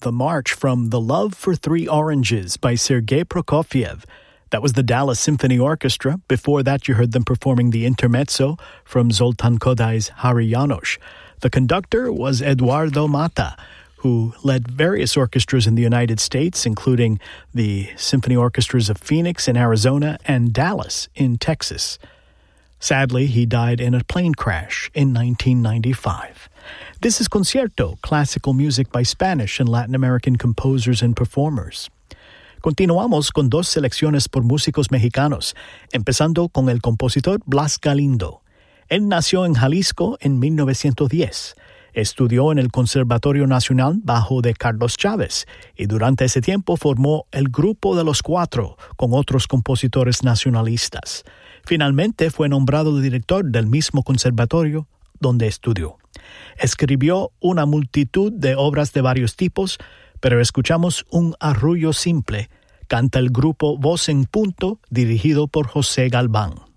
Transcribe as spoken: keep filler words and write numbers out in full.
the march from The Love for Three Oranges by Sergei Prokofiev. That was the Dallas Symphony Orchestra. Before that, you heard them performing the intermezzo from Zoltan Kodai's Hari János. The conductor was Eduardo Mata, who led various orchestras in the United States, including the symphony orchestras of Phoenix in Arizona and Dallas in Texas. Sadly, he died in a plane crash in nineteen ninety-five. This is Concierto, classical music by Spanish and Latin American composers and performers. Continuamos con dos selecciones por músicos mexicanos, empezando con el compositor Blas Galindo. Él nació en Jalisco en mil novecientos diez. Estudió en el Conservatorio Nacional bajo de Carlos Chávez y durante ese tiempo formó el Grupo de los Cuatro con otros compositores nacionalistas. Finalmente fue nombrado director del mismo conservatorio donde estudió. Escribió una multitud de obras de varios tipos, pero escuchamos un arrullo simple. Canta el grupo Voz en Punto, dirigido por José Galván.